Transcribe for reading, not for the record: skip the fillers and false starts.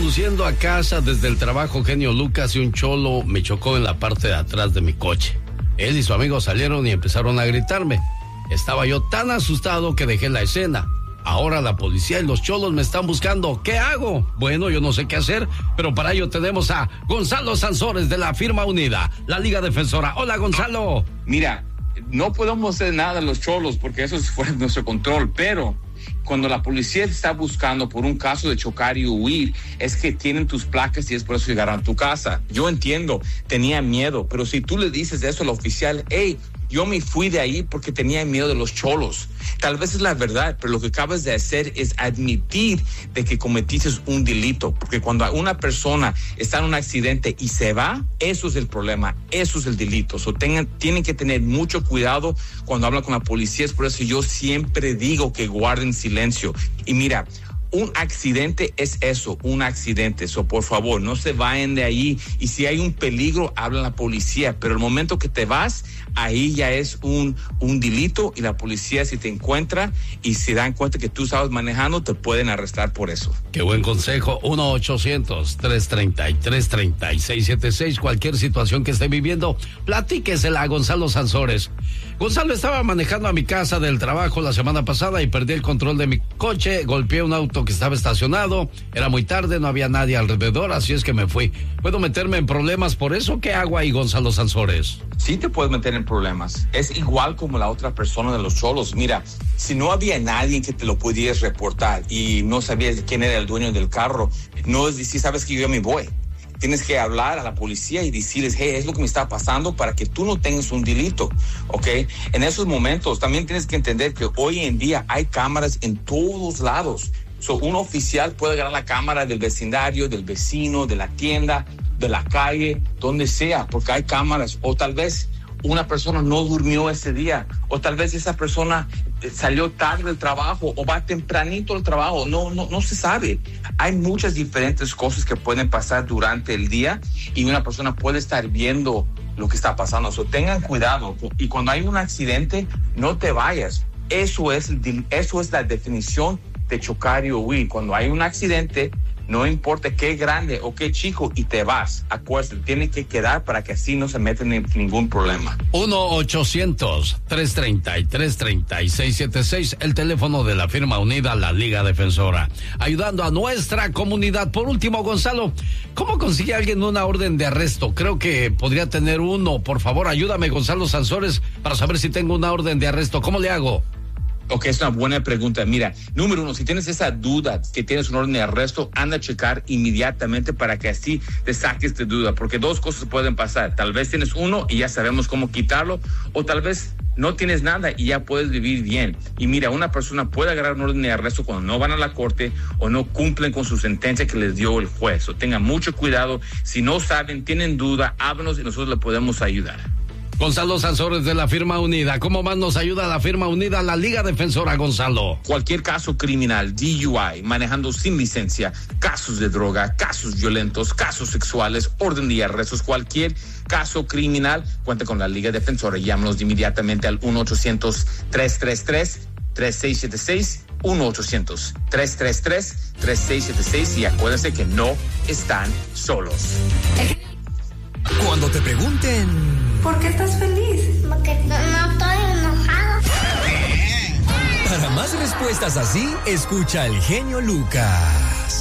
conduciendo a casa desde el trabajo, genio Lucas, y un cholo me chocó en la parte de atrás de mi coche. Él y su amigo salieron y empezaron a gritarme. Estaba yo tan asustado que dejé la escena. Ahora la policía y los cholos me están buscando. ¿Qué hago? Bueno, yo no sé qué hacer, pero para ello tenemos a Gonzalo Sansores de la firma Unida, la Liga Defensora. Hola, Gonzalo. Mira, no podemos hacer nada a los cholos porque eso es fuera de nuestro control, pero cuando la policía te está buscando por un caso de chocar y huir, es que tienen tus placas y es por eso llegaron a tu casa. Yo entiendo, tenía miedo, pero si tú le dices eso al oficial, hey, yo me fui de ahí porque tenía miedo de los cholos. Tal vez es la verdad, pero lo que acabas de hacer es admitir de que cometiste un delito. Porque cuando una persona está en un accidente y se va, eso es el problema, eso es el delito. Tienen que tener mucho cuidado cuando hablan con la policía. Es por eso yo siempre digo que guarden silencio. Y mira, un accidente es eso, un accidente. Por favor, no se vayan de ahí. Y si hay un peligro, habla a la policía. Pero el momento que te vas, ahí ya es un delito. Y la policía, si te encuentra y se dan cuenta que tú estabas manejando, te pueden arrestar por eso. Qué buen consejo. 1-800-333-3676. Cualquier situación que esté viviendo, platíquesela a Gonzalo Sansores. Gonzalo, estaba manejando a mi casa del trabajo la semana pasada y perdí el control de mi coche. Golpeé un auto que estaba estacionado. Era muy tarde, no había nadie alrededor, así es que me fui. ¿Puedo meterme en problemas por eso? ¿Qué hago ahí, Gonzalo Sansores? Sí te puedes meter en problemas. Es igual como la otra persona de los cholos. Mira, si no había nadie que te lo pudieras reportar y no sabías quién era el dueño del carro, no es decir, sabes que yo me voy. Tienes que hablar a la policía y decirles, hey, es lo que me está pasando para que tú no tengas un delito, ¿ok? En esos momentos también tienes que entender que hoy en día hay cámaras en todos lados. Un oficial puede agarrar la cámara del vecindario, del vecino, de la tienda, de la calle, donde sea, porque hay cámaras. O tal vez una persona no durmió ese día, o tal vez esa persona salió tarde del trabajo o va tempranito al trabajo, no se sabe. Hay muchas diferentes cosas que pueden pasar durante el día y una persona puede estar viendo lo que está pasando. Tengan cuidado, y cuando hay un accidente, no te vayas. Eso es la definición de chocar y huir. Cuando hay un accidente, no importa qué grande o qué chico, y te vas. Acuérdate, tiene que quedar para que así no se meten en ningún problema. 1-800-333-3676, el teléfono de la firma Unida, la Liga Defensora. Ayudando a nuestra comunidad. Por último, Gonzalo, ¿cómo consigue alguien una orden de arresto? Creo que podría tener uno. Por favor, ayúdame, Gonzalo Sansores, para saber si tengo una orden de arresto. ¿Cómo le hago? Ok, es una buena pregunta. Mira, número uno, si tienes esa duda que tienes un orden de arresto, anda a checar inmediatamente para que así te saques de duda, porque dos cosas pueden pasar. Tal vez tienes uno y ya sabemos cómo quitarlo, o tal vez no tienes nada y ya puedes vivir bien. Y mira, una persona puede agarrar un orden de arresto cuando no van a la corte o no cumplen con su sentencia que les dio el juez. Tengan mucho cuidado. Si no saben, tienen duda, háblanos y nosotros le podemos ayudar. Gonzalo Sansores de la firma Unida. ¿Cómo más nos ayuda la firma Unida, la Liga Defensora, Gonzalo? Cualquier caso criminal, DUI, manejando sin licencia, casos de droga, casos violentos, casos sexuales, orden de arrestos, cualquier caso criminal, cuenta con la Liga Defensora. Llámanos inmediatamente al 1-800-333-3676, 1-800-333-3676, y acuérdense que no están solos. Cuando te pregunten, ¿por qué estás feliz? Porque no estoy enojado. Para más respuestas así, escucha al genio Lucas.